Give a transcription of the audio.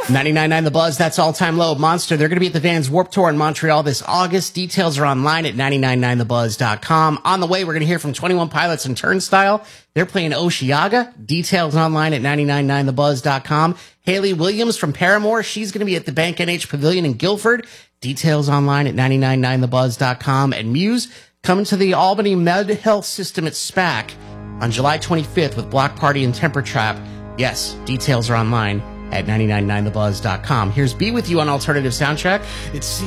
99.9 The Buzz, that's all-time low. Monster, they're going to be at the Vans Warped Tour in Montreal this August. Details are online at 999thebuzz.com. On the way, we're going to hear from 21 Pilots and Turnstile. They're playing Osheaga. Details online at 999thebuzz.com. Hayley Williams from Paramore, she's going to be at the Bank NH Pavilion in Guilford. Details online at 999thebuzz.com. And Muse coming to the Albany Med Health System at SPAC on July 25th with Block Party and Temper Trap. Yes, details are online at 999thebuzz.com. Here's Be With You on Alternative Soundtrack.